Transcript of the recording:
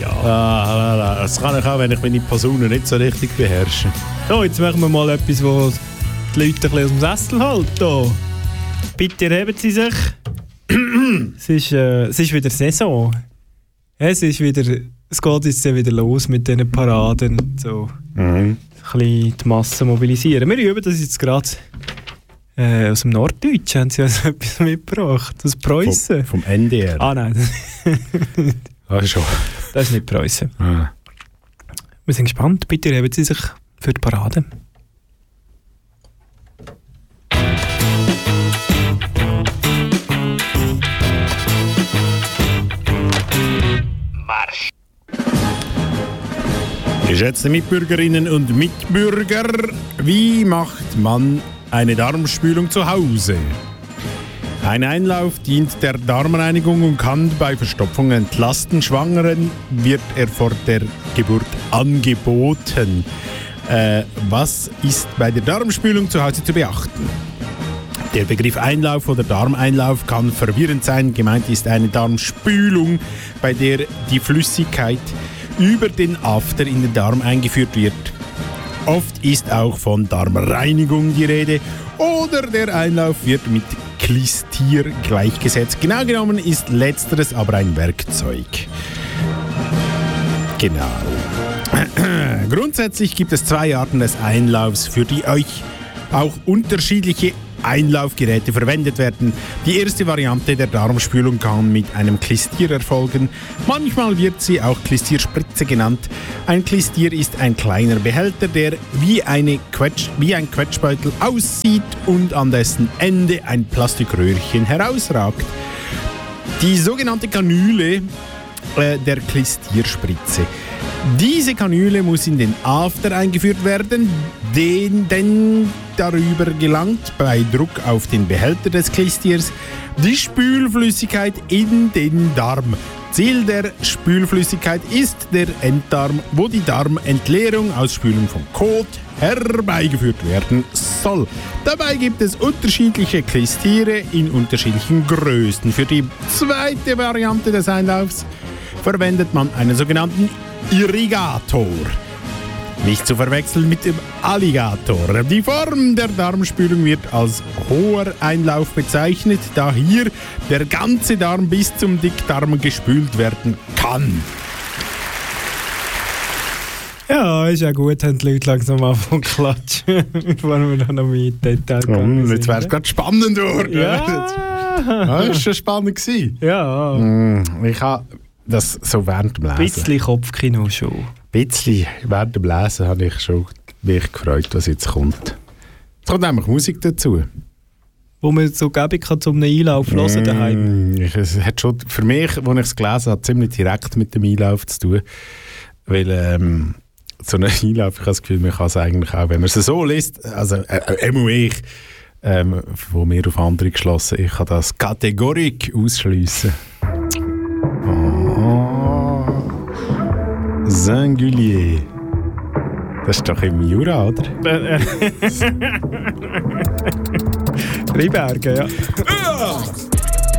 ja. Das kann ich auch, wenn ich meine Posaune nicht so richtig beherrsche. So, jetzt machen wir mal etwas, wo die Leute ein bisschen aus dem Sessel halten. Bitte erheben Sie sich. Es ist wieder Saison. Es geht jetzt wieder los mit diesen Paraden. So. Ein bisschen die Masse mobilisieren. Wir üben das jetzt gerade aus dem Norddeutschen. Haben Sie also etwas mitgebracht? Aus Preußen? Vom NDR? Ah nein. Schon. Das ist nicht Preußen. Wir sind gespannt. Bitte erheben Sie sich für die Parade. Marsch! Geschätzte Mitbürgerinnen und Mitbürger, wie macht man eine Darmspülung zu Hause? Ein Einlauf dient der Darmreinigung und kann bei Verstopfung entlasten. Schwangeren wird er vor der Geburt angeboten. Was ist bei der Darmspülung zu Hause zu beachten? Der Begriff Einlauf oder Darmeinlauf kann verwirrend sein. Gemeint ist eine Darmspülung, bei der die Flüssigkeit über den After in den Darm eingeführt wird. Oft ist auch von Darmreinigung die Rede oder der Einlauf wird mit Klistier gleichgesetzt. Genau genommen ist letzteres aber ein Werkzeug. Genau. Grundsätzlich gibt es 2 Arten des Einlaufs, für die euch auch unterschiedliche Einlaufgeräte verwendet werden. Die erste Variante der Darmspülung kann mit einem Klistier erfolgen. Manchmal wird sie auch Klistierspritze genannt. Ein Klistier ist ein kleiner Behälter, der wie ein Quetschbeutel aussieht und an dessen Ende ein Plastikröhrchen herausragt. Die sogenannte Kanüle der Klistierspritze. Diese Kanüle muss in den After eingeführt werden, denn darüber gelangt bei Druck auf den Behälter des Klistiers die Spülflüssigkeit in den Darm. Ziel der Spülflüssigkeit ist der Enddarm, wo die Darmentleerung aus Spülung von Kot herbeigeführt werden soll. Dabei gibt es unterschiedliche Klistiere in unterschiedlichen Größen. Für die zweite Variante des Einlaufs verwendet man einen sogenannten Irrigator. Nicht zu verwechseln mit dem Alligator. Die Form der Darmspülung wird als hoher Einlauf bezeichnet, da hier der ganze Darm bis zum Dickdarm gespült werden kann. Ja, ist ja gut, haben die Leute langsam angefangen zu klatschen, bevor wir noch mehr Details gehen. Jetzt wäre es gerade spannend geworden. Ja. Das war schon spannend gewesen. Ja. Ich habe das so während dem Lesen. Ein bisschen Kopfkino schon. Ein bisschen während dem Lesen habe ich schon mich gefreut, was jetzt kommt. Es kommt nämlich Musik dazu. Wo man so gäbig kann, zum Einlauf hören daheim. Es hat schon für mich, als ich es gelesen habe, ziemlich direkt mit dem Einlauf zu tun. Weil so ein Einlauf, ich habe das Gefühl, man kann es eigentlich auch, wenn man es so liest, also ich, von mir auf andere geschlossen, ich kann das kategorisch ausschliessen. Singulier. Das ist doch im Jura, oder? Freibergen, ja.